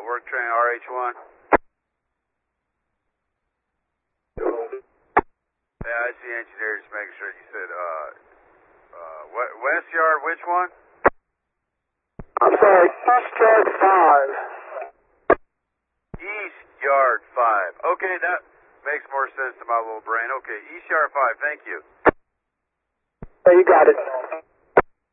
work train RH1. Yeah, I see engineers making sure you said, West Yard, which one? I'm sorry, East Yard 5. East Yard 5. Okay, that makes more sense to my little brain. Okay, East Yard 5, thank you. Yeah, you got it.